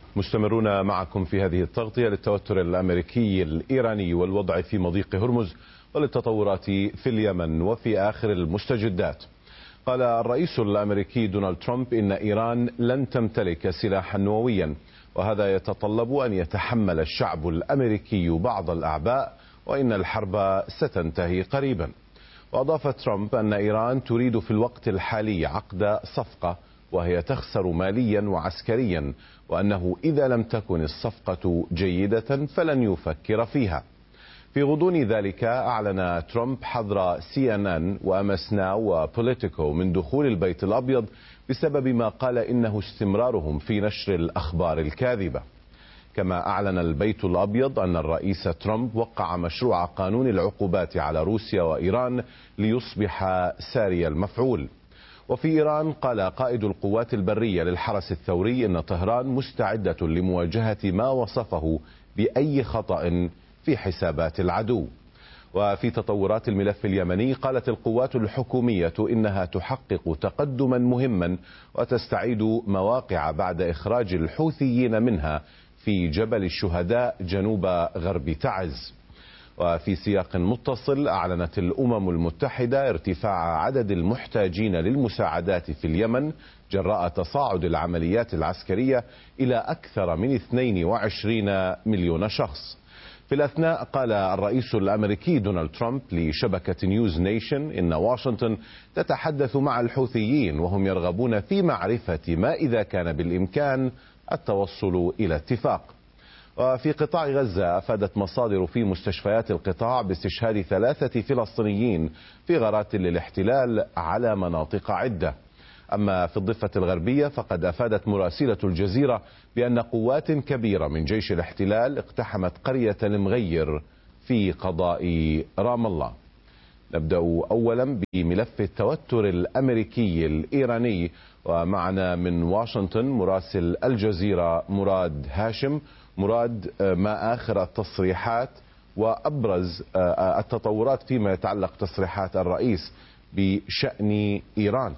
مستمرون معكم في هذه التغطية للتوتر الأمريكي الإيراني والوضع في مضيق هرمز وللتطورات في اليمن وفي آخر المستجدات. قال الرئيس الأمريكي دونالد ترامب إن إيران لن تمتلك سلاحا نوويا، وهذا يتطلب أن يتحمل الشعب الأمريكي بعض الأعباء وإن الحرب ستنتهي قريبا. وأضاف ترامب أن إيران تريد في الوقت الحالي عقد صفقة وهي تخسر ماليا وعسكريا، وأنه إذا لم تكن الصفقة جيدة فلن يفكر فيها. في غضون ذلك أعلن ترامب حظر CNN وأمس ناو وبوليتيكو من دخول البيت الأبيض بسبب ما قال إنه استمرارهم في نشر الأخبار الكاذبة. كما أعلن البيت الأبيض أن الرئيس ترامب وقع مشروع قانون العقوبات على روسيا وإيران ليصبح ساري المفعول. وفي إيران قال قائد القوات البرية للحرس الثوري إن طهران مستعدة لمواجهة ما وصفه بأي خطأ في حسابات العدو. وفي تطورات الملف اليمني قالت القوات الحكومية إنها تحقق تقدما مهما وتستعيد مواقع بعد إخراج الحوثيين منها في جبل الشهداء جنوب غرب تعز. وفي سياق متصل أعلنت الأمم المتحدة ارتفاع عدد المحتاجين للمساعدات في اليمن جراء تصاعد العمليات العسكرية إلى أكثر من 22 مليون شخص. في الأثناء قال الرئيس الأمريكي دونالد ترامب لشبكة نيوز نيشن إن واشنطن تتحدث مع الحوثيين وهم يرغبون في معرفة ما إذا كان بالإمكان التوصل إلى اتفاق. وفي قطاع غزة أفادت مصادر في مستشفيات القطاع باستشهاد 3 فلسطينيين في غارات للاحتلال على مناطق عدة. أما في الضفة الغربية فقد أفادت مراسلة الجزيرة بأن قوات كبيرة من جيش الاحتلال اقتحمت قرية المغير في قضاء رام الله. نبدأ أولا بملف التوتر الأمريكي الإيراني، ومعنا من واشنطن مراسل الجزيرة مراد هاشم. مراد، ما آخر التصريحات وأبرز التطورات فيما يتعلق تصريحات الرئيس بشأن إيران؟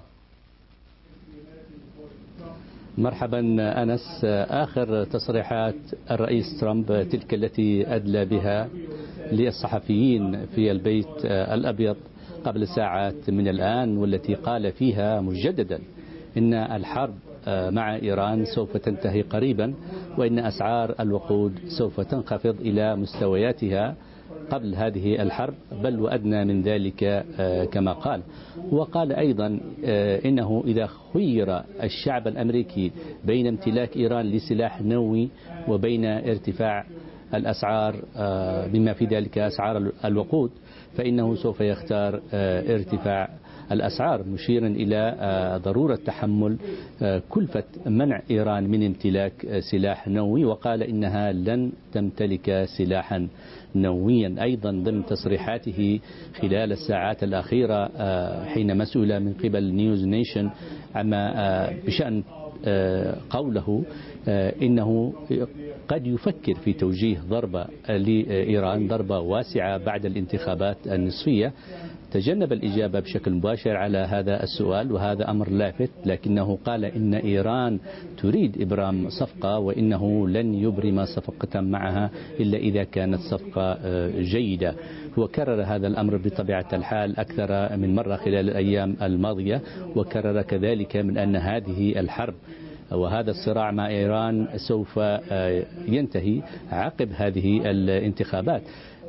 مرحبا أنس. آخر تصريحات الرئيس ترامب تلك التي أدلى بها للصحفيين في البيت الأبيض قبل ساعات من الآن، والتي قال فيها مجددا إن الحرب مع إيران سوف تنتهي قريبا، وإن أسعار الوقود سوف تنخفض إلى مستوياتها قبل هذه الحرب بل وأدنى من ذلك كما قال. وقال أيضا إنه إذا خير الشعب الأمريكي بين امتلاك إيران لسلاح نووي وبين ارتفاع الأسعار بما في ذلك أسعار الوقود فإنه سوف يختار ارتفاع الأسعار، مشيرا إلى ضرورة تحمل كلفة منع إيران من امتلاك سلاح نووي، وقال إنها لن تمتلك سلاحا نوويا. أيضا ضمن تصريحاته خلال الساعات الأخيرة حين مسؤولة من قبل نيوز نيشن عما بشأن قوله إنه قد يفكر في توجيه ضربة لإيران، ضربة واسعة بعد الانتخابات النصفية، تجنب الإجابة بشكل مباشر على هذا السؤال، وهذا أمر لافت، لكنه قال إن إيران تريد إبرام صفقة وإنه لن يبرم صفقة معها إلا إذا كانت صفقة جيدة. وكرر هذا الأمر بطبيعة الحال أكثر من مرة خلال الأيام الماضية، وكرر كذلك من أن هذه الحرب وهذا الصراع مع إيران سوف ينتهي عقب هذه الانتخابات.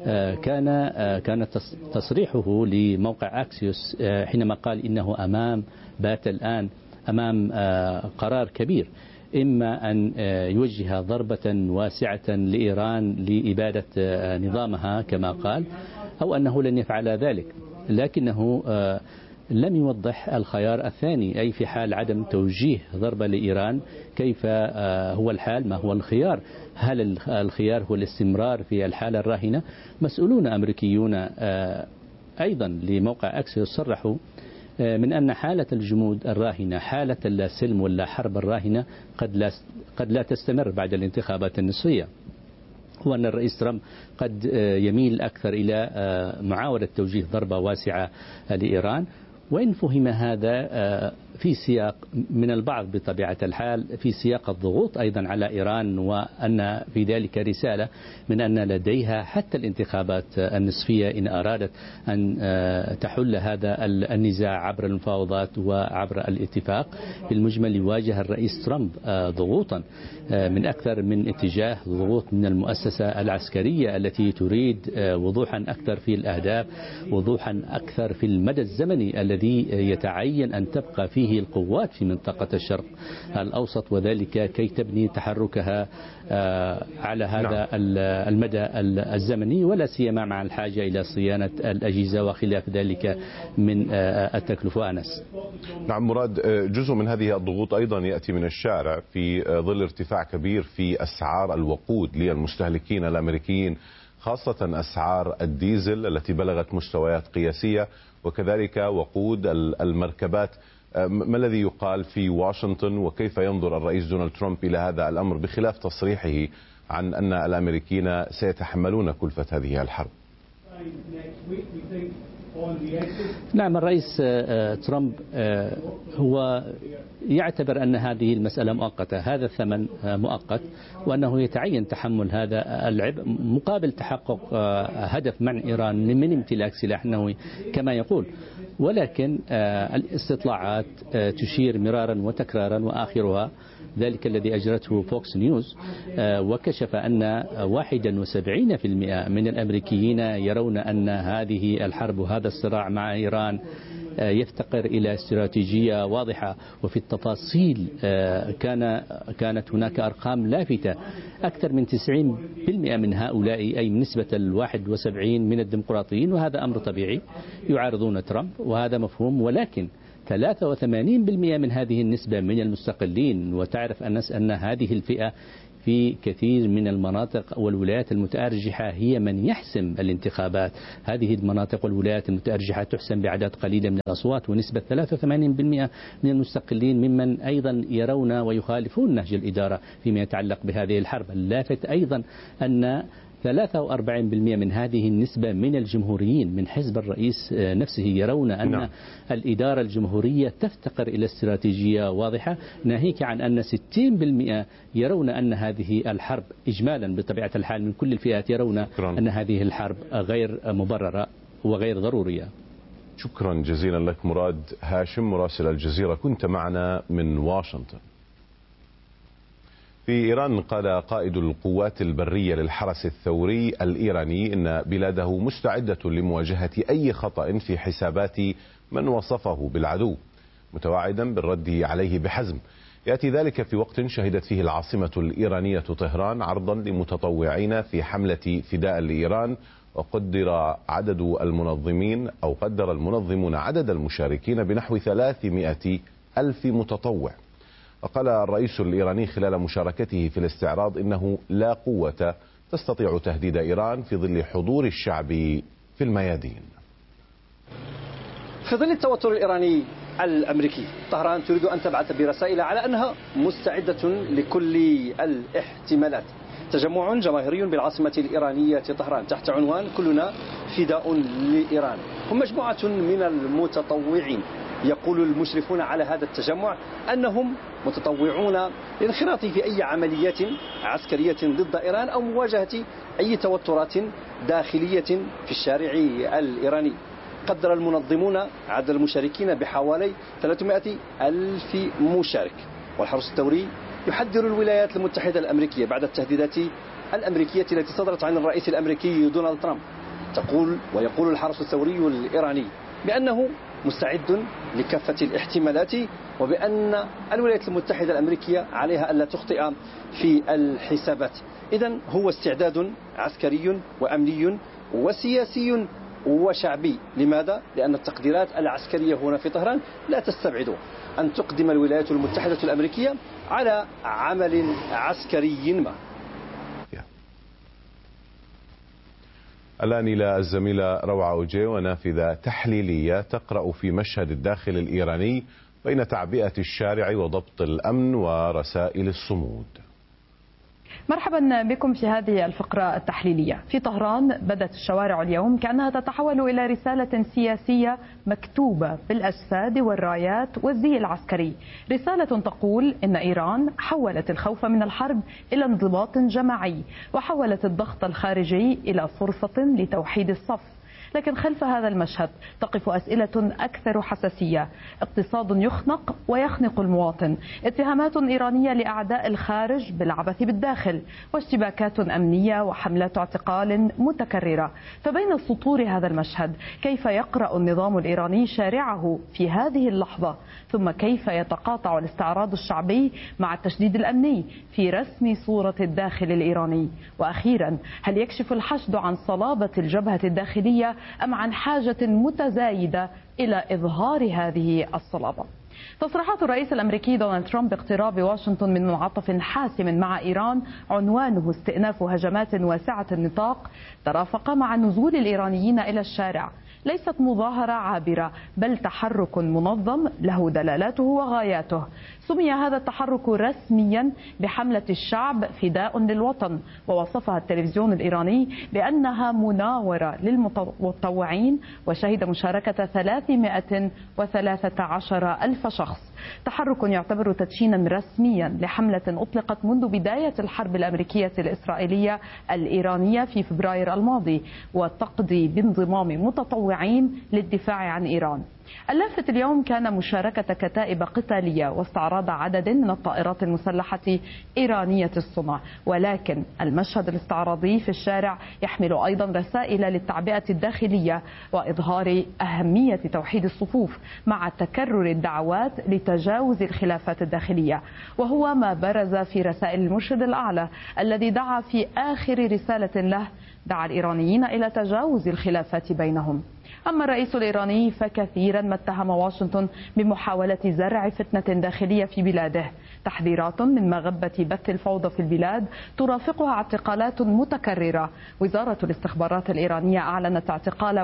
كان تصريحه لموقع أكسيوس حينما قال إنه بات الآن أمام قرار كبير، إما أن يوجه ضربة واسعة لإيران لإبادة نظامها كما قال، أو أنه لن يفعل ذلك، لكنه لم يوضح الخيار الثاني، أي في حال عدم توجيه ضربة لإيران كيف هو الحال، ما هو الخيار؟ هل الخيار هو الاستمرار في الحالة الراهنة؟ مسؤولون أمريكيون أيضا لموقع أكسيوس صرحوا من أن حالة الجمود الراهنة، حالة اللا سلم ولا حرب الراهنة قد لا تستمر بعد الانتخابات النصفية، وأن الرئيس ترامب قد يميل أكثر إلى معاولة توجيه ضربة واسعة لإيران. وإن فهم هذا في سياق من البعض بطبيعة الحال في سياق الضغوط أيضا على إيران، وأن في ذلك رسالة من أن لديها حتى الانتخابات النصفية إن أرادت أن تحل هذا النزاع عبر المفاوضات وعبر الاتفاق. في المجمل يواجه الرئيس ترامب ضغوطا من أكثر من اتجاه، ضغوط من المؤسسة العسكرية التي تريد وضوحا أكثر في الأهداف، وضوحا أكثر في المدى الزمني الذي يتعين أن تبقى فيه القوات في منطقة الشرق الأوسط، وذلك كي تبني تحركها على هذا المدى الزمني، ولا سيما مع الحاجة إلى صيانة الأجهزة وخلاف ذلك من التكلفة. أنس. نعم مراد، جزء من هذه الضغوط أيضا يأتي من الشارع في ظل ارتفاع كبير في أسعار الوقود للمستهلكين الأمريكيين، خاصة أسعار الديزل التي بلغت مستويات قياسية، وكذلك وقود المركبات. ما الذي يقال في واشنطن، وكيف ينظر الرئيس دونالد ترامب إلى هذا الأمر بخلاف تصريحه عن أن الأمريكيين سيتحملون كلفة هذه الحرب؟ نعم، الرئيس ترامب هو يعتبر أن هذه المسألة مؤقتة، هذا الثمن مؤقت، وأنه يتعين تحمل هذا العبء مقابل تحقق هدف منع إيران من امتلاك سلاح نووي كما يقول. ولكن الاستطلاعات تشير مرارا وتكرارا، وآخرها ذلك الذي أجرته فوكس نيوز، وكشف أن 71% من الأمريكيين يرون أن هذه الحرب وهذا الصراع مع إيران يفتقر إلى استراتيجية واضحة. وفي التفاصيل كانت هناك أرقام لافتة، أكثر من 90% من هؤلاء، أي من نسبة 71 من الديمقراطيين، وهذا أمر طبيعي، يعارضون ترامب وهذا مفهوم، ولكن 83% من هذه النسبة من المستقلين. وتعرف أن هذه الفئة في كثير من المناطق والولايات المتأرجحة هي من يحسم الانتخابات. هذه المناطق والولايات المتأرجحة تحسم بعدد قليل من الأصوات، ونسبة 83% من المستقلين ممن أيضا يرون ويخالفون نهج الإدارة فيما يتعلق بهذه الحرب. اللافت أيضا أن 43% من هذه النسبة من الجمهوريين من حزب الرئيس نفسه يرون أن الإدارة الجمهورية تفتقر إلى استراتيجية واضحة، ناهيك عن أن 60% يرون أن هذه الحرب إجمالا بطبيعة الحال من كل الفئات يرون أن هذه الحرب غير مبررة وغير ضرورية. شكرا جزيلا لك مراد هاشم مراسل الجزيرة، كنت معنا من واشنطن. في إيران قال قائد القوات البرية للحرس الثوري الإيراني إن بلاده مستعدة لمواجهة أي خطأ في حسابات من وصفه بالعدو، متواعدا بالرد عليه بحزم. يأتي ذلك في وقت شهدت فيه العاصمة الإيرانية طهران عرضا لمتطوعين في حملة فداء لإيران، وقدر قدر المنظمون عدد المشاركين بنحو 300 ألف متطوع. وقال الرئيس الإيراني خلال مشاركته في الاستعراض إنه لا قوة تستطيع تهديد إيران في ظل حضور الشعب في الميادين. في ظل التوتر الإيراني الأمريكي، طهران تريد أن تبعث برسائل على أنها مستعدة لكل الاحتمالات. تجمع جماهيري بالعاصمة الإيرانية طهران تحت عنوان كلنا فداء لإيران، هم مجموعة من المتطوعين. يقول المشرفون على هذا التجمع أنهم متطوعون للانخراط في أي عمليات عسكرية ضد إيران أو مواجهة أي توترات داخلية في الشارع الإيراني. قدر المنظمون عدد المشاركين بحوالي 300 ألف مشارك. والحرس الثوري يحذر الولايات المتحدة الأمريكية بعد التهديدات الأمريكية التي صدرت عن الرئيس الأمريكي دونالد ترامب. ويقول الحرس الثوري الإيراني بأنه مستعد لكافة الاحتمالات، وبأن الولايات المتحدة الأمريكية عليها ألا تخطئ في الحسابات. إذن هو استعداد عسكري وأمني وسياسي وشعبي. لماذا؟ لأن التقديرات العسكرية هنا في طهران لا تستبعد أن تقدم الولايات المتحدة الأمريكية على عمل عسكري ما. الآن إلى الزميلة روعة أوجي ونافذة تحليلية تقرأ في مشهد الداخل الإيراني بين تعبئة الشارع وضبط الأمن ورسائل الصمود. مرحبا بكم في هذه الفقرة التحليلية. في طهران بدت الشوارع اليوم كأنها تتحول إلى رسالة سياسية مكتوبة بالأجساد والرايات والزي العسكري، رسالة تقول إن إيران حولت الخوف من الحرب إلى انضباط جماعي، وحولت الضغط الخارجي إلى فرصة لتوحيد الصف. لكن خلف هذا المشهد تقف أسئلة أكثر حساسية، اقتصاد يخنق ويخنق المواطن، اتهامات إيرانية لأعداء الخارج بالعبث بالداخل، واشتباكات أمنية وحملات اعتقال متكررة. فبين سطور هذا المشهد كيف يقرأ النظام الإيراني شارعه في هذه اللحظة؟ ثم كيف يتقاطع الاستعراض الشعبي مع التشديد الأمني في رسم صورة الداخل الإيراني؟ وأخيرا، هل يكشف الحشد عن صلابة الجبهة الداخلية أم عن حاجة متزايدة إلى إظهار هذه الصلابة؟ تصريحات الرئيس الأمريكي دونالد ترامب باقتراب واشنطن من منعطف حاسم مع إيران عنوانه استئناف هجمات واسعة النطاق ترافق مع نزول الإيرانيين إلى الشارع. ليست مظاهرة عابرة، بل تحرك منظم له دلالاته وغاياته. سمي هذا التحرك رسميا بحملة الشعب فداء للوطن، ووصفها التلفزيون الإيراني بأنها مناورة للمتطوعين، وشهد مشاركة 313 ألف شخص. تحرك يعتبر تدشينا رسميا لحملة أطلقت منذ بداية الحرب الأمريكية الإسرائيلية الإيرانية في فبراير الماضي، وتقضي بانضمام متطوعين للدفاع عن إيران. اللافت اليوم كان مشاركة كتائب قتالية واستعراض عدد من الطائرات المسلحة إيرانية الصنع، ولكن المشهد الاستعراضي في الشارع يحمل أيضا رسائل للتعبئة الداخلية وإظهار أهمية توحيد الصفوف مع تكرر الدعوات لتجاوز الخلافات الداخلية، وهو ما برز في رسائل المرشد الأعلى الذي دعا في آخر رسالة له، دعا الإيرانيين إلى تجاوز الخلافات بينهم. أما الرئيس الإيراني فكثيرا ما اتهم واشنطن بمحاولة زرع فتنة داخلية في بلاده. تحذيرات من مغبة بث الفوضى في البلاد ترافقها اعتقالات متكررة. وزارة الاستخبارات الإيرانية أعلنت اعتقال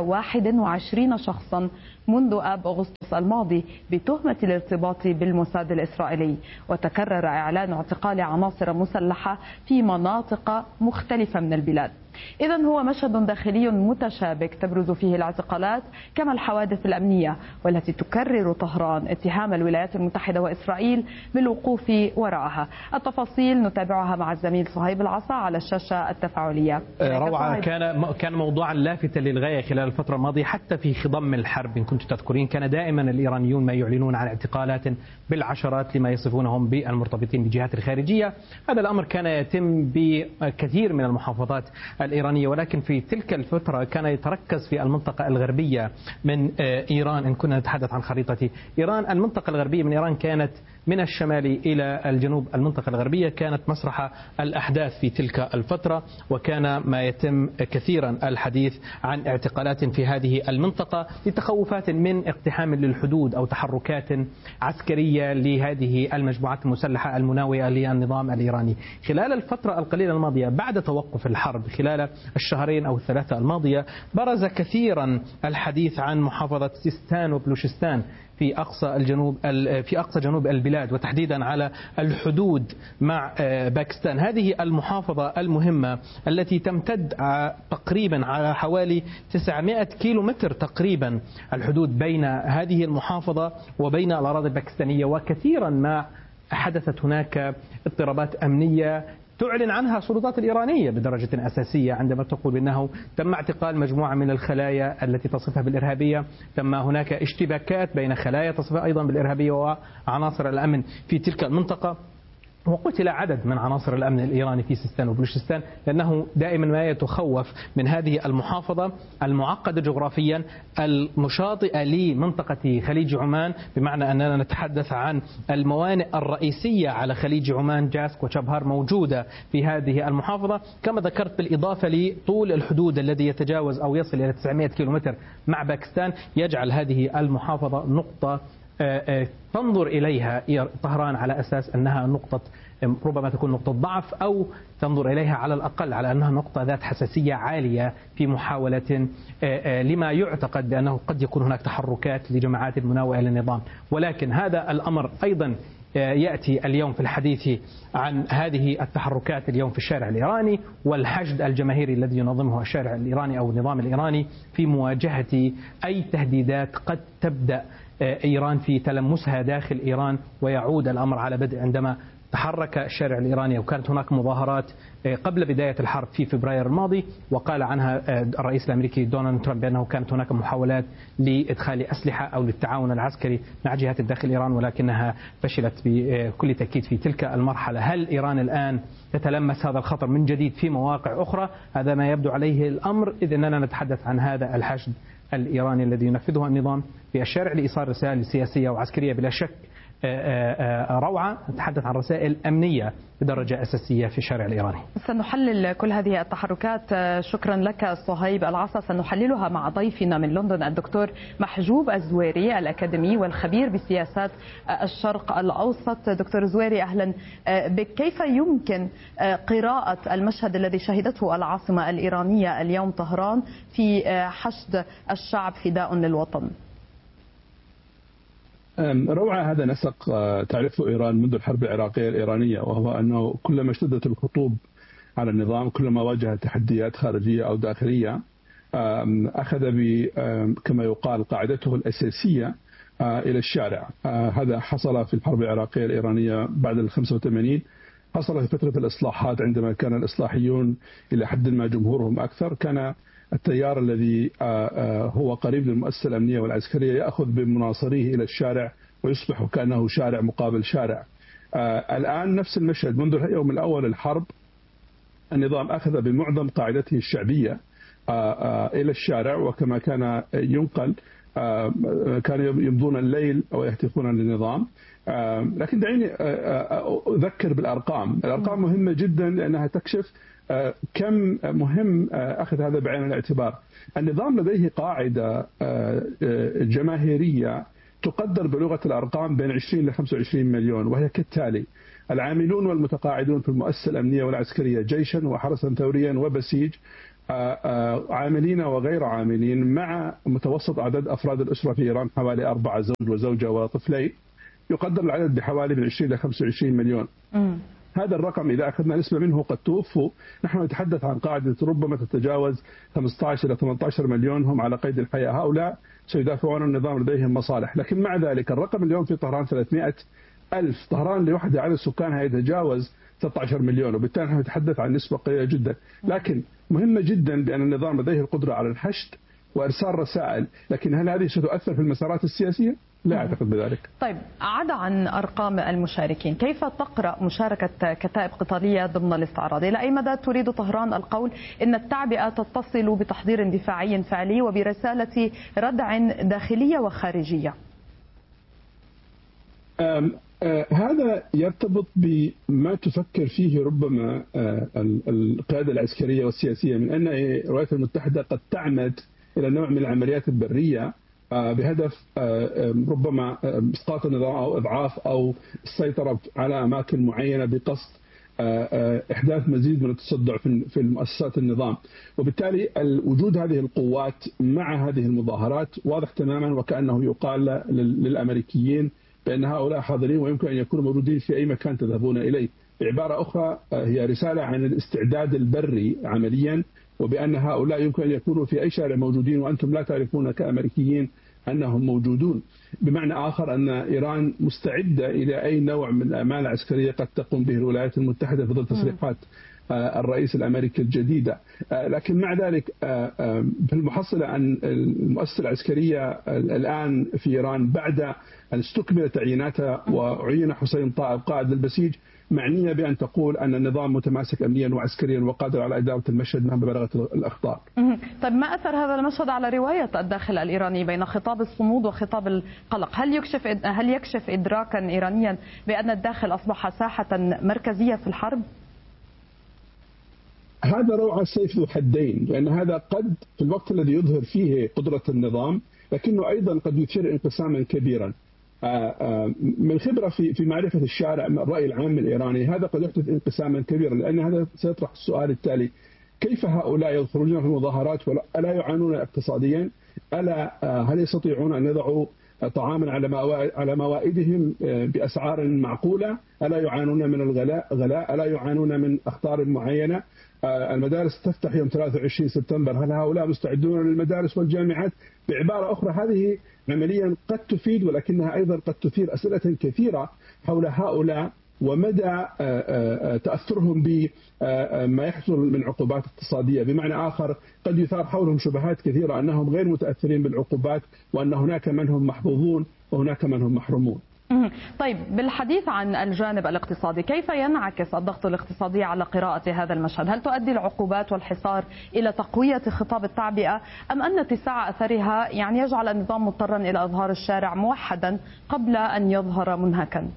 21 شخصا منذ آب أغسطس الماضي بتهمة الارتباط بالموساد الإسرائيلي، وتكرر إعلان اعتقال عناصر مسلحة في مناطق مختلفة من البلاد. إذن هو مشهد داخلي متشابك تبرز فيه الاعتقالات كما الحوادث الأمنية، والتي تكرر طهران اتهام الولايات المتحدة وإسرائيل بالوقوف وراءها. التفاصيل نتابعها مع الزميل صهيب العصا على الشاشة التفاعلية. روعة، كان موضوعا لافتا للغاية خلال الفترة الماضية، حتى في خضم الحرب إن كنت تذكرين كان دائما الإيرانيون ما يعلنون عن اعتقالات بالعشرات لما يصفونهم بالمرتبطين بالجهات الخارجية. هذا الأمر كان يتم بكثير من المحافظات الإيرانية، ولكن في تلك الفترة كان يتركز في المنطقة الغربية من إيران. إن كنا نتحدث عن خريطة إيران، المنطقة الغربية من إيران كانت من الشمال إلى الجنوب. المنطقة الغربية كانت مسرح الأحداث في تلك الفترة، وكان ما يتم كثيرا الحديث عن اعتقالات في هذه المنطقة لتخوفات من اقتحام للحدود أو تحركات عسكرية لهذه المجموعات المسلحة المناوئة للنظام الإيراني. خلال الفترة القليلة الماضية بعد توقف الحرب خلال الشهرين أو الثلاثة الماضية برز كثيرا الحديث عن محافظة سيستان وبلوشستان في أقصى جنوب البلاد، وتحديدا على الحدود مع باكستان. هذه المحافظة المهمة التي تمتد تقريبا على حوالي 900 كيلومتر تقريبا الحدود بين هذه المحافظة وبين الأراضي الباكستانية، وكثيرا ما حدثت هناك اضطرابات أمنية تعلن عنها السلطات الإيرانية بدرجة أساسية عندما تقول بأنه تم اعتقال مجموعة من الخلايا التي تصفها بالإرهابية، تم هناك اشتباكات بين خلايا تصفها أيضا بالإرهابية وعناصر الأمن في تلك المنطقة، وقتل عدد من عناصر الأمن الإيراني في سيستان وبلوشستان، لأنه دائما ما يتخوف من هذه المحافظة المعقدة جغرافيا المشاطئة لمنطقة خليج عمان، بمعنى أننا نتحدث عن الموانئ الرئيسية على خليج عمان، جاسك وشبهار موجودة في هذه المحافظة. كما ذكرت بالإضافة لطول الحدود الذي يتجاوز أو يصل إلى 900 كيلومتر مع باكستان، يجعل هذه المحافظة نقطة تنظر إليها طهران على أساس أنها نقطة ربما تكون نقطة ضعف، أو تنظر إليها على الأقل على أنها نقطة ذات حساسية عالية في محاولة لما يعتقد بأنه قد يكون هناك تحركات لجماعات مناوئة للنظام. ولكن هذا الأمر أيضا يأتي اليوم في الحديث عن هذه التحركات اليوم في الشارع الإيراني والحشد الجماهيري الذي ينظمه الشارع الإيراني أو النظام الإيراني في مواجهة أي تهديدات قد تبدأ إيران في تلمسها داخل إيران. ويعود الأمر على بدء عندما تحرك الشارع الإيراني وكانت هناك مظاهرات قبل بداية الحرب في فبراير الماضي، وقال عنها الرئيس الأمريكي دونالد ترامب بأنه كانت هناك محاولات لإدخال أسلحة أو للتعاون العسكري مع جهات الداخل إيران، ولكنها فشلت بكل تأكيد في تلك المرحلة. هل إيران الآن تتلمس هذا الخطر من جديد في مواقع أخرى؟ هذا ما يبدو عليه الأمر، إذ أننا نتحدث عن هذا الحشد الإيراني الذي ينفذه النظام في الشارع لإيصال رسائل سياسية وعسكرية بلا شك روعة. نتحدث عن رسائل أمنية بدرجة أساسية في الشارع الإيراني. سنحلل كل هذه التحركات. شكرا لك صهيب العصا، سنحللها مع ضيفنا من لندن الدكتور محجوب الزويري الأكاديمي والخبير بسياسات الشرق الأوسط. دكتور زويري أهلا بك. كيف يمكن قراءة المشهد الذي شهدته العاصمة الإيرانية اليوم طهران في حشد الشعب فداء للوطن؟ روعة هذا نسق تعرفه إيران منذ الحرب العراقية الإيرانية، وهو أنه كلما اشتدت الخطوب على النظام، كلما واجه تحديات خارجية أو داخلية، أخذ كما يقال قاعدته الأساسية إلى الشارع. هذا حصل في الحرب العراقية الإيرانية بعد 85، حصل في فترة الإصلاحات عندما كان الإصلاحيون إلى حد ما جمهورهم أكثر، كان التيار الذي هو قريب للمؤسسة الأمنية والعسكرية يأخذ بمناصريه إلى الشارع ويصبح كأنه شارع مقابل شارع. الآن نفس المشهد منذ اليوم الأول الحرب، النظام أخذ بمعظم قاعدته الشعبية إلى الشارع، وكما كان ينقل كانوا يمضون الليل أو يهتفون للنظام. لكن دعيني أذكر بالأرقام. الأرقام مهمة جدا لأنها تكشف كم مهم أخذ هذا بعين الاعتبار. النظام لديه قاعدة جماهيرية تقدر بلغة الأرقام بين 20 إلى 25 مليون، وهي كالتالي: العاملون والمتقاعدون في المؤسسة الأمنية والعسكرية جيشا وحرسا ثوريا وبسيج، عاملين وغير عاملين، مع متوسط أعداد أفراد الأسرة في إيران حوالي 4 زوج وزوجة وطفلين، يقدر العدد بحوالي من 20 إلى 25 مليون. هذا الرقم إذا أخذنا نسبة منه قد توفوا، نحن نتحدث عن قاعدة ربما تتجاوز 15 إلى 18 مليون هم على قيد الحياة. هؤلاء سيدافعون عن النظام، لديهم مصالح. لكن مع ذلك الرقم اليوم في طهران 300 ألف. طهران لوحدها عدد سكانها يتجاوز 16 مليون، وبالتالي نحن نتحدث عن نسبة قليلة جدا. لكن مهمة جدا بأن النظام لديه القدرة على الحشد وإرسال رسائل، لكن هل هذه ستؤثر في المسارات السياسية؟ لا أعتقد بذلك. طيب، عدا عن أرقام المشاركين، كيف تقرأ مشاركة كتائب قتالية ضمن الاستعراض؟ إلى أي مدى تريد طهران القول إن التعبئة تتصل بتحضير دفاعي فعلي وبرسالة ردع داخلية وخارجية؟ هذا يرتبط بما تفكر فيه ربما القيادة العسكرية والسياسية، من أن الولايات المتحدة قد تعمد إلى نوع من العمليات البرية بهدف ربما اسقاط النظام او اضعاف او السيطره على اماكن معينه بقصد احداث مزيد من التصدع في المؤسسات النظام. وبالتالي وجود هذه القوات مع هذه المظاهرات واضح تماما، وكانه يقال للامريكيين بان هؤلاء حاضرين ويمكن ان يكونوا موجودين في اي مكان تذهبون اليه. بعباره اخرى هي رساله عن الاستعداد البري عمليا، وبأن هؤلاء يمكن أن يكونوا في أي شارع موجودين وأنتم لا تعرفون كأمريكيين أنهم موجودون. بمعنى آخر أن إيران مستعدة إلى أي نوع من الأعمال العسكرية قد تقوم به الولايات المتحدة في ظل تصريحات الرئيس الأمريكي الجديدة. لكن مع ذلك في المحصلة أن المؤسسة العسكرية الآن في إيران بعد أن استكمل تعييناتها وعين حسين طائب قائد للبسيج معنية بأن تقول أن النظام متماسك أمنيا وعسكريا وقادر على إدارة المشهد مهما بلغت الأخطار. طيب، ما أثر هذا المشهد على رواية الداخل الإيراني بين خطاب الصمود وخطاب القلق؟ هل يكشف إدراكا إيرانيا بأن الداخل أصبح ساحة مركزية في الحرب؟ هذا روعة سيف ذو حدين، لأن هذا قد في الوقت الذي يظهر فيه قدرة النظام، لكنه أيضا قد يثير انقساما كبيرا. من خبرة في معرفة الشارع الرأي العام الإيراني، هذا قد يحدث انقساما كبيرا، لأن هذا سيطرح السؤال التالي: كيف هؤلاء يخرجون في المظاهرات ولا يعانون اقتصاديا؟ هل يستطيعون أن يضعوا طعاما على موائدهم بأسعار معقولة؟ ألا يعانون من الغلاء؟ ألا يعانون من أخطار معينة؟ المدارس تفتح يوم 23 سبتمبر، هل هؤلاء مستعدون للمدارس والجامعات؟ بعبارة أخرى هذه عمليا قد تفيد، ولكنها أيضا قد تثير أسئلة كثيرة حول هؤلاء ومدى تأثرهم بما يحصل من عقوبات اقتصادية. بمعنى آخر قد يثار حولهم شبهات كثيرة أنهم غير متأثرين بالعقوبات، وأن هناك من هم محظوظون وهناك من هم محرومون. طيب، بالحديث عن الجانب الاقتصادي، كيف ينعكس الضغط الاقتصادي على قراءة هذا المشهد؟ هل تؤدي العقوبات والحصار إلى تقوية خطاب التعبئة، أم أن اتساع أثرها يعني يجعل النظام مضطرا إلى إظهار الشارع موحدا قبل أن يظهر منهكا؟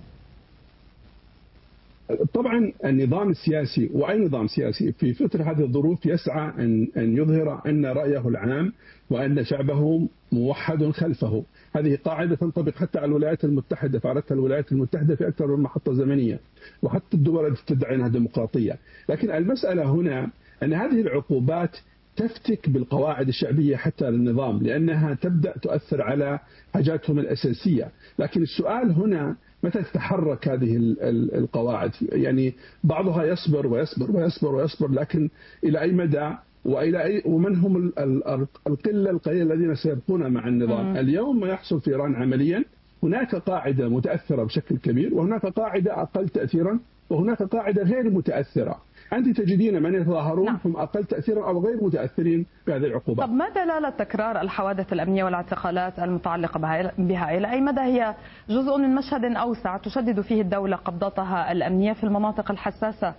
طبعا النظام السياسي وأي نظام سياسي في مثل هذه الظروف يسعى أن يظهر أن رأيه العام وأن شعبه موحد خلفه. هذه قاعدة تنطبق حتى على الولايات المتحدة، فعلتها الولايات المتحدة في أكثر من محطة زمنية، وحتى الدول التي تدعي أنها ديمقراطية. لكن المسألة هنا أن هذه العقوبات تفتك بالقواعد الشعبية حتى للنظام، لأنها تبدأ تؤثر على حاجاتهم الأساسية. لكن السؤال هنا متى تتحرك هذه القواعد؟ يعني بعضها يصبر ويصبر ويصبر ويصبر، لكن إلى أي مدى ومن هم القلة القليلة الذين سيبقون مع النظام؟ اليوم ما يحصل في إيران عمليا هناك قاعدة متأثرة بشكل كبير، وهناك قاعدة أقل تأثيرا، وهناك قاعدة غير متأثرة. أنت تجدين من يتظاهرون هم أقل تأثيرا أو غير متأثرين بهذه العقوبات. طب ما دلالة تكرار الحوادث الأمنية والاعتقالات المتعلقة بها؟ إلى أي مدى هي جزء من مشهد أوسع تشدد فيه الدولة قبضتها الأمنية في المناطق الحساسة؟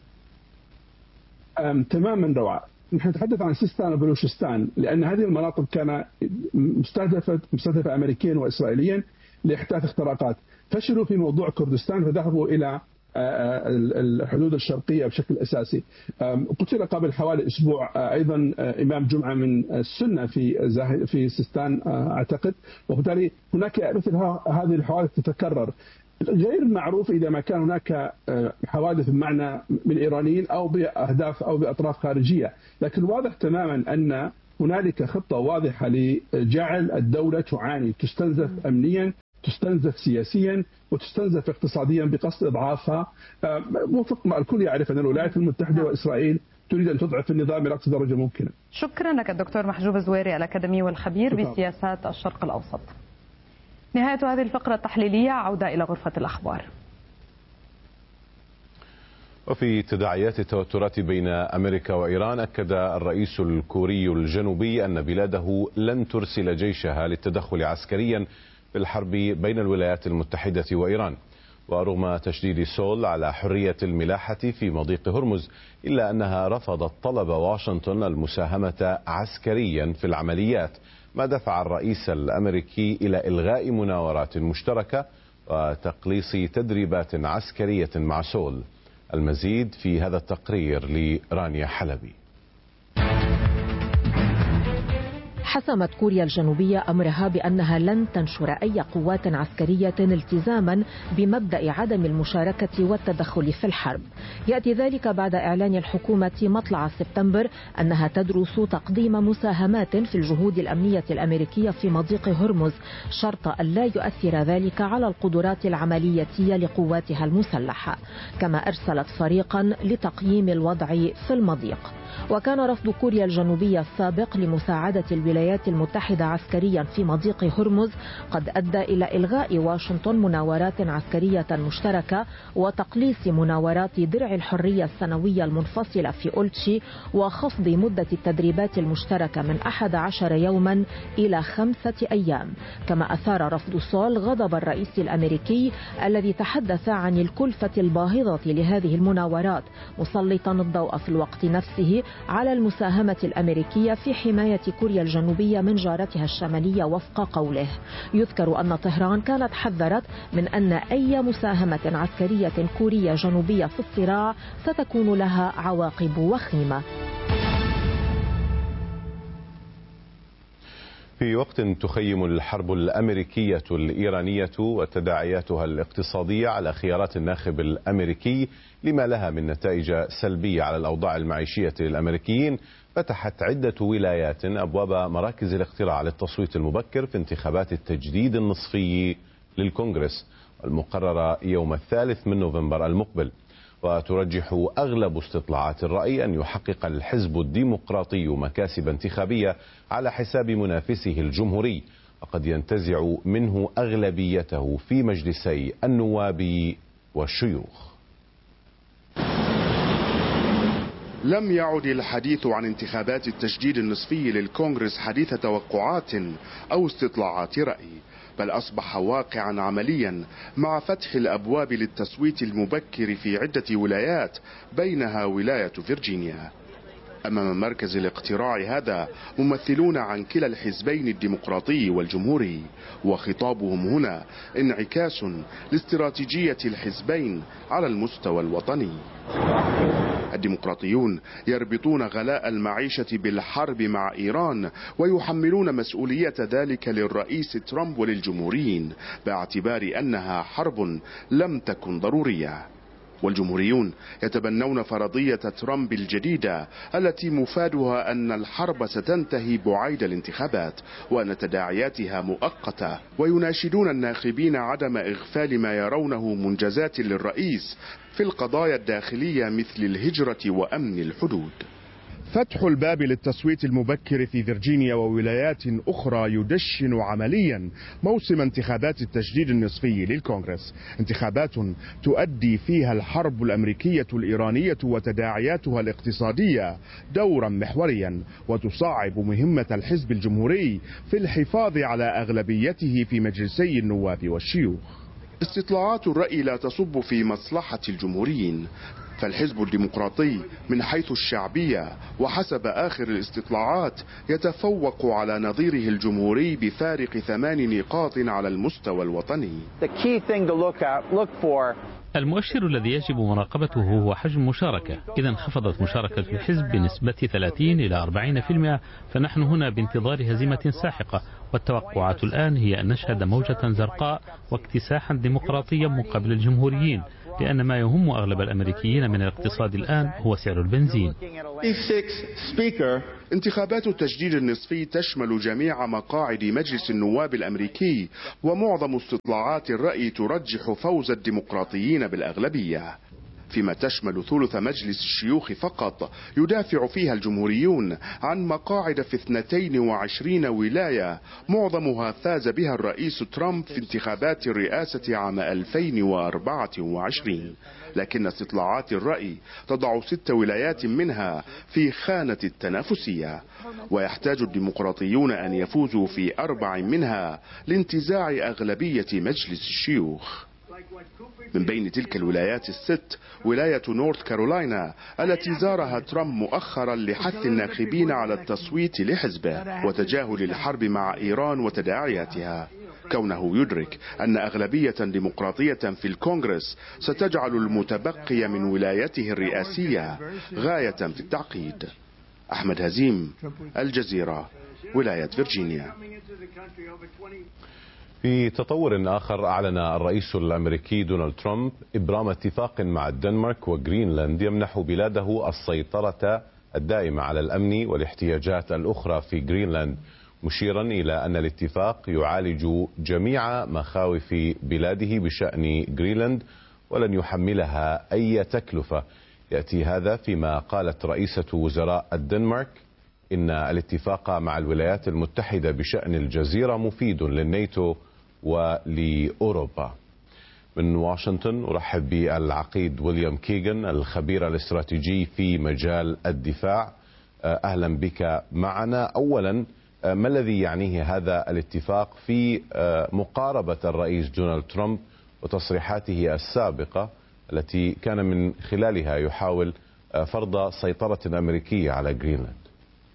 تماما روعة. نحن نتحدث عن سيستان وبلوشستان، لأن هذه المناطق كان مستهدفة أمريكيا وإسرائيليا لإحداث اختراقات. فشلوا في موضوع كردستان فذهبوا إلى الحدود الشرقية بشكل أساسي. قتل قبل حوالي أسبوع أيضا إمام جمعة من السنة في سيستان أعتقد، وبالتالي هناك مثل هذه الحوادث تتكرر. غير معروف إذا ما كان هناك حوادث بمعنى من إيرانيين أو بأهداف أو بأطراف خارجية، لكن واضح تماما أن هنالك خطة واضحة لجعل الدولة تعاني، تستنزف أمنيا، تستنزف سياسيا، وتستنزف اقتصاديا بقصد إضعافها. وفق ما الكل يعرف أن الولايات المتحدة وإسرائيل تريد أن تضعف النظام إلى أقصى درجة ممكنة. شكرا لك الدكتور محجوب الزويري، الأكاديمي والخبير بسياسات الشرق الأوسط. نهاية هذه الفقرة التحليلية، عودة إلى غرفة الأخبار. وفي تداعيات التوترات بين أمريكا وإيران، أكد الرئيس الكوري الجنوبي أن بلاده لن ترسل جيشها للتدخل عسكريا في الحرب بين الولايات المتحدة وإيران. ورغم تشديد سول على حرية الملاحة في مضيق هرمز، إلا أنها رفضت طلب واشنطن المساهمة عسكريا في العمليات، ما دفع الرئيس الأمريكي إلى إلغاء مناورات مشتركة وتقليص تدريبات عسكرية مع سول. المزيد في هذا التقرير لرانيا حلبي. حسمت كوريا الجنوبية أمرها بأنها لن تنشر أي قوات عسكرية التزاما بمبدأ عدم المشاركة والتدخل في الحرب. يأتي ذلك بعد إعلان الحكومة مطلع سبتمبر أنها تدرس تقديم مساهمات في الجهود الأمنية الأمريكية في مضيق هرمز، شرط أن لا يؤثر ذلك على القدرات العملية لقواتها المسلحة. كما أرسلت فريقا لتقييم الوضع في المضيق. وكان رفض كوريا الجنوبية السابق لمساعدة الولايات المتحدة عسكريا في مضيق هرمز قد أدى إلى إلغاء واشنطن مناورات عسكرية مشتركة وتقليص مناورات درع الحرية السنوية المنفصلة في أولتشي، وخفض مدة التدريبات المشتركة من 11 يوما إلى 5 أيام. كما أثار رفض سول غضب الرئيس الأمريكي الذي تحدث عن الكلفة الباهظة لهذه المناورات، مسلطا الضوء في الوقت نفسه على المساهمة الأمريكية في حماية كوريا الجنوبية من جارتها الشمالية. وفق قوله، يذكر أن طهران كانت حذرت من أن أي مساهمة عسكرية كورية جنوبية في الصراع ستكون لها عواقب وخيمة. في وقت تخيم الحرب الأمريكية الإيرانية وتداعياتها الاقتصادية على خيارات الناخب الأمريكي لما لها من نتائج سلبية على الأوضاع المعيشية للأمريكيين، فتحت عدة ولايات أبواب مراكز الاقتراع للتصويت المبكر في انتخابات التجديد النصفي للكونغرس المقررة يوم 3 نوفمبر المقبل. وترجح أغلب استطلاعات الرأي أن يحقق الحزب الديمقراطي مكاسب انتخابية على حساب منافسه الجمهوري، وقد ينتزع منه أغلبيته في مجلسي النواب والشيوخ. لم يعد الحديث عن انتخابات التجديد النصفي للكونغرس حديث توقعات أو استطلاعات رأي، بل أصبح واقعا عمليا مع فتح الأبواب للتصويت المبكر في عدة ولايات بينها ولاية فيرجينيا. أمام مركز الاقتراع هذا ممثلون عن كلا الحزبين الديمقراطي والجمهوري، وخطابهم هنا انعكاس لاستراتيجية الحزبين على المستوى الوطني. الديمقراطيون يربطون غلاء المعيشة بالحرب مع إيران، ويحملون مسؤولية ذلك للرئيس ترامب وللجمهوريين باعتبار أنها حرب لم تكن ضرورية. والجمهوريون يتبنون فرضية ترامب الجديدة التي مفادها أن الحرب ستنتهي بعيد الانتخابات وأن تداعياتها مؤقتة، ويناشدون الناخبين عدم إغفال ما يرونه منجزات للرئيس في القضايا الداخلية مثل الهجرة وأمن الحدود. فتح الباب للتصويت المبكر في فيرجينيا وولايات أخرى يدشن عمليا موسم انتخابات التجديد النصفي للكونغرس، انتخابات تؤدي فيها الحرب الأمريكية الإيرانية وتداعياتها الاقتصادية دورا محوريا، وتصعب مهمة الحزب الجمهوري في الحفاظ على أغلبيته في مجلسي النواب والشيوخ. استطلاعات الرأي لا تصب في مصلحة الجمهوريين، فالحزب الديمقراطي من حيث الشعبية وحسب آخر الاستطلاعات يتفوق على نظيره الجمهوري بفارق 8 نقاط على المستوى الوطني. المؤشر الذي يجب مراقبته هو حجم المشاركة. إذا انخفضت مشاركة الحزب بنسبة 30 إلى 40%، فنحن هنا بانتظار هزيمة ساحقة، والتوقعات الآن هي أن نشهد موجة زرقاء واكتساحا ديمقراطيا مقابل الجمهوريين، لأن ما يهم أغلب الأمريكيين من الاقتصاد الآن هو سعر البنزين. انتخابات التجديد النصفي تشمل جميع مقاعد مجلس النواب الأمريكي، ومعظم استطلاعات الرأي ترجح فوز الديمقراطيين بالأغلبية، فيما تشمل ثلث مجلس الشيوخ فقط يدافع فيها الجمهوريون عن مقاعد في 22 ولاية معظمها فاز بها الرئيس ترامب في انتخابات الرئاسة عام 2024. لكن استطلاعات الرأي تضع 6 ولايات منها في خانة التنافسية، ويحتاج الديمقراطيون أن يفوزوا في 4 منها لانتزاع أغلبية مجلس الشيوخ. من بين تلك الولايات ال6 ولاية نورث كارولاينا التي زارها ترامب مؤخرا لحث الناخبين على التصويت لحزبه وتجاهل الحرب مع إيران وتداعياتها، كونه يدرك أن أغلبية ديمقراطية في الكونغرس ستجعل المتبقي من ولايته الرئاسية غاية في التعقيد. أحمد هزيم، الجزيرة، ولاية فيرجينيا. في تطور آخر، أعلن الرئيس الأمريكي دونالد ترامب إبرام اتفاق مع الدنمارك وغرينلاند يمنح بلاده السيطرة الدائمة على الأمن والاحتياجات الأخرى في غرينلاند، مشيرا إلى أن الاتفاق يعالج جميع مخاوف بلاده بشأن غرينلاند ولن يحملها أي تكلفة. يأتي هذا فيما قالت رئيسة وزراء الدنمارك إن الاتفاق مع الولايات المتحدة بشأن الجزيرة مفيد للناتو ولأوروبا. من واشنطن أرحب بالعقيد ويليام كيغن الخبير الاستراتيجي في مجال الدفاع. أهلا بك معنا. أولا، ما الذي يعنيه هذا الاتفاق في مقاربة الرئيس دونالد ترامب وتصريحاته السابقة التي كان من خلالها يحاول فرض سيطرة أمريكية على غرينلاند؟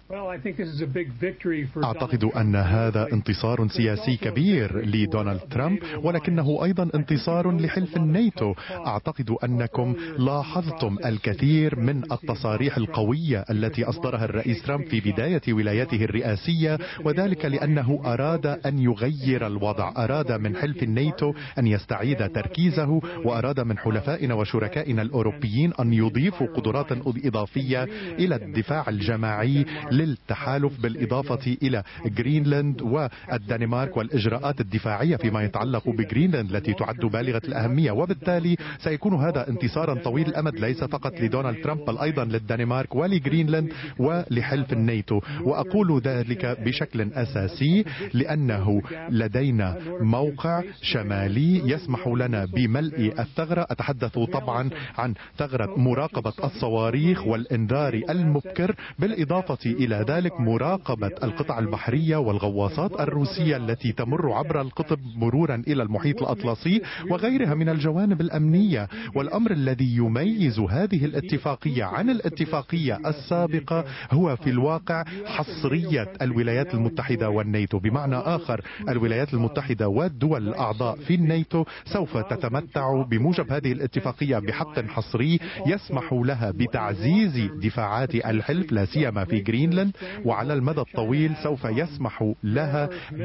أعتقد أن هذا انتصار سياسي كبير لدونالد ترامب، ولكنه أيضا انتصار لحلف الناتو. أعتقد أنكم لاحظتم الكثير من التصاريح القوية التي أصدرها الرئيس ترامب في بداية ولايته الرئاسية، وذلك لأنه أراد أن يغير الوضع، أراد من حلف الناتو أن يستعيد تركيزه، وأراد من حلفائنا وشركائنا الأوروبيين أن يضيفوا قدرات إضافية إلى الدفاع الجماعي للتحالف، بالإضافة إلى جرينلاند والدنمارك والإجراءات الدفاعية فيما يتعلق بجرينلاند التي تعد بالغة الأهمية. وبالتالي سيكون هذا انتصارا طويل الأمد ليس فقط لدونالد ترامب بل أيضا للدنمارك ولجرينلاند ولحلف الناتو. وأقول ذلك بشكل أساسي لأنه لدينا موقع شمالي يسمح لنا بملء الثغرة. أتحدث طبعا عن ثغرة مراقبة الصواريخ والإنذار المبكر، بالإضافة إلى ذلك مراقبة القطع البحرية والغواصات الروسية التي تمر عبر القطب مرورا إلى المحيط الأطلسي وغيرها من الجوانب الأمنية. والأمر الذي يميز هذه الاتفاقية عن الاتفاقية السابقة هو في الواقع حصرية الولايات المتحدة والناتو. بمعنى آخر، الولايات المتحدة والدول الأعضاء في الناتو سوف تتمتع بموجب هذه الاتفاقية بحق حصري يسمح لها بتعزيز دفاعات الحلف لا سيما في جرينلاند، وعلى المدى الطويل سوف يسمح لها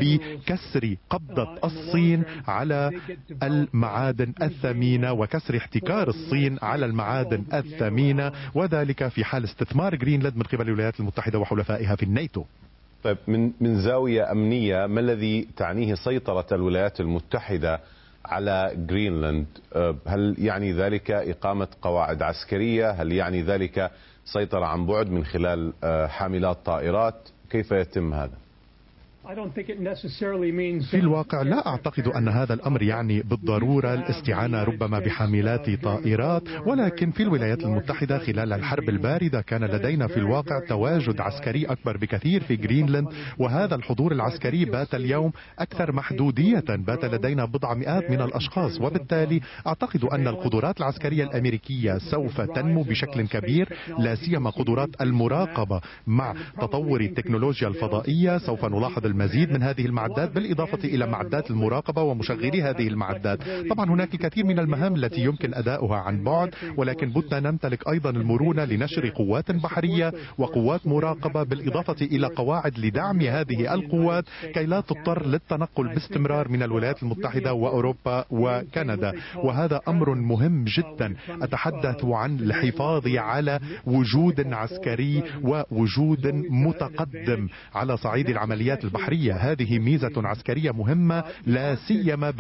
بكسر قبضة الصين على المعادن الثمينة وكسر احتكار الصين على المعادن الثمينة، وذلك في حال استثمار جرينلاند من قبل الولايات المتحدة وحلفائها في الناتو. طيب، من زاوية أمنية، ما الذي تعنيه سيطرة الولايات المتحدة على جرينلاند؟ هل يعني ذلك إقامة قواعد عسكرية؟ هل يعني ذلك سيطرة عن بعد من خلال حاملات طائرات؟ كيف يتم هذا؟ في الواقع لا أعتقد أن هذا الأمر يعني بالضرورة الاستعانة ربما بحاملات طائرات، ولكن في الولايات المتحدة خلال الحرب الباردة كان لدينا في الواقع تواجد عسكري أكبر بكثير في جرينلاند، وهذا الحضور العسكري بات اليوم أكثر محدودية، بات لدينا بضع مئات من الأشخاص. وبالتالي أعتقد أن القدرات العسكرية الأمريكية سوف تنمو بشكل كبير، لا سيما قدرات المراقبة. مع تطور التكنولوجيا الفضائية سوف نلاحظ المزيد من هذه المعدات، بالإضافة إلى معدات المراقبة ومشغلي هذه المعدات. طبعا هناك الكثير من المهام التي يمكن أداؤها عن بعد، ولكن بدنا نمتلك أيضا المرونة لنشر قوات بحرية وقوات مراقبة، بالإضافة إلى قواعد لدعم هذه القوات كي لا تضطر للتنقل باستمرار من الولايات المتحدة وأوروبا وكندا. وهذا أمر مهم جدا. أتحدث عن الحفاظ على وجود عسكري ووجود متقدم على صعيد العمليات البحرية. هذه ميزة عسكرية مهمة لا سيما